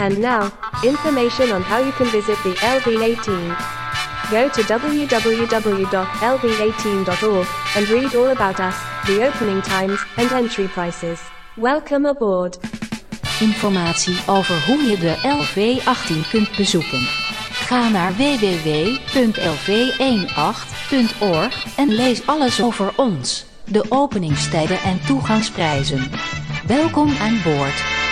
And now, information on how you can visit the LV18. Go to www.lv18.org and read all about us, the opening times and entry prices. Welcome aboard. Informatie over hoe je de LV18 kunt bezoeken. Ga naar www.lv18.org en lees alles over ons, de openingstijden en toegangsprijzen. Welkom aan boord.